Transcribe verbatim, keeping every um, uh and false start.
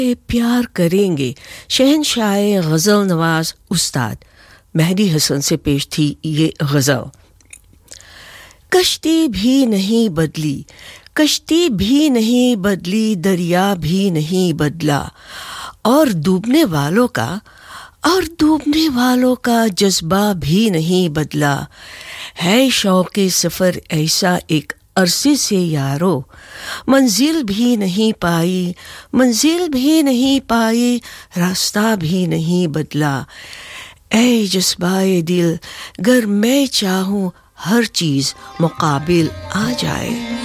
प्यार करेंगे। शहनशाह गज़ल नवाज उस्ताद मेहदी हसन से पेश थी ये गज़ल। कश्ती भी नहीं बदली, कश्ती भी नहीं बदली, दरिया भी नहीं बदला, और डूबने वालों का और डूबने वालों का जज्बा भी नहीं बदला। है शौक़े सफ़र ऐसा एक अरसे से यारो, मंजिल भी नहीं पाई, मंजिल भी नहीं पाई, रास्ता भी नहीं बदला। ऐ जज्बाए दिल, गर मैं चाहूँ हर चीज़ मुकाबिल आ जाए।